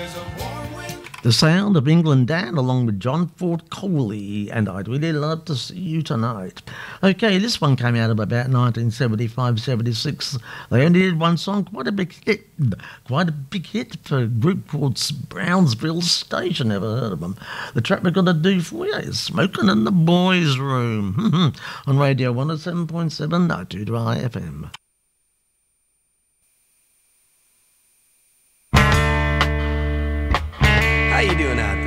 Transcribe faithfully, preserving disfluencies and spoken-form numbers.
The Sound of England Dan, along with John Ford Coley, and I'd really love to see you tonight. Okay, this one came out of about nineteen seventy-five seventy-six. They only did one song, quite a big hit, quite a big hit for a group called Brownsville Station. Never heard of them. The track we're going to do for you is Smoking in the Boys' Room on Radio one oh seven point seven, no two Dry F M. How you doing out